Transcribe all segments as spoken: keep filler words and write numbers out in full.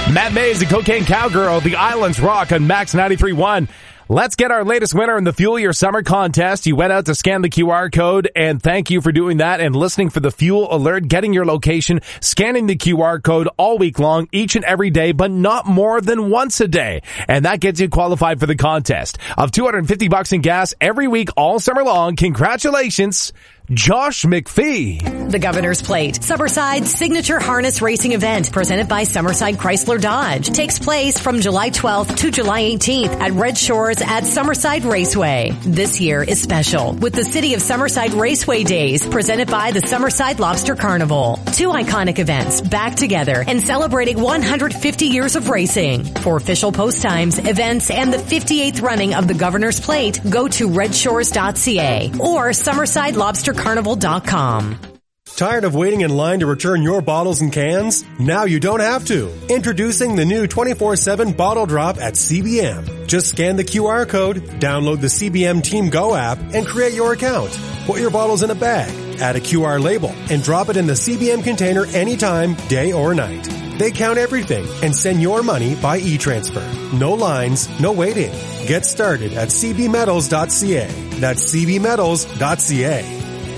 Matt Mays and Cocaine Cowgirl, The Islands Rock on Max ninety-three point one. Let's get our latest winner in the Fuel Your Summer contest. You went out to scan the Q R code, and thank you for doing that and listening for the fuel alert, getting your location, scanning the Q R code all week long, each and every day, but not more than once a day. And that gets you qualified for the contest of two hundred fifty bucks in gas every week all summer long. Congratulations, Josh McPhee. The Governor's Plate, Summerside Signature Harness Racing Event, presented by Summerside Chrysler Dodge, takes place from July twelfth to July eighteenth at Red Shores at Summerside Raceway. This year is special with the City of Summerside Raceway Days, presented by the Summerside Lobster Carnival. Two iconic events back together and celebrating one hundred fifty years of racing. For official post times, events, and the fifty-eighth running of the Governor's Plate, go to red shores dot c a or summerside lobster carnival dot com. Tired of waiting in line to return your bottles and cans? Now you don't have to. Introducing the new twenty-four seven Bottle Drop at C B M. Just scan the Q R code, download the C B M Team Go app, and create your account. Put your bottles in a bag, add a Q R label, and drop it in the C B M container anytime, day or night. They count everything and send your money by e-transfer. No lines, no waiting. Get started at c b metals dot c a. That's c b metals dot c a.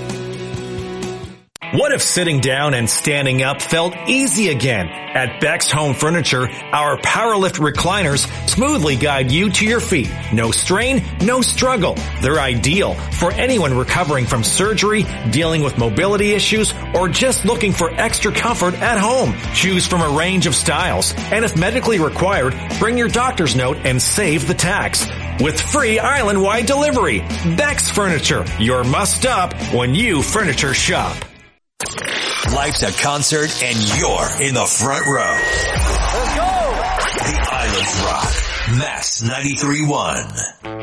What if sitting down and standing up felt easy again? At Beck's Home Furniture, our PowerLift recliners smoothly guide you to your feet. No strain, no struggle. They're ideal for anyone recovering from surgery, dealing with mobility issues, or just looking for extra comfort at home. Choose from a range of styles, and if medically required, bring your doctor's note and save the tax. With free island-wide delivery. Beck's Furniture, your must-stop when you furniture shop. Life's a concert and you're in the front row. Let's go! The Islands Rock. Max ninety-three point one.